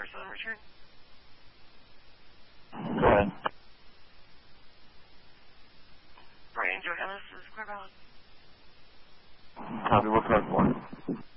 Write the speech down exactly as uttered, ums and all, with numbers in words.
Southern return. Go ahead. Brian Johannes is clear valid. Copy. What card for?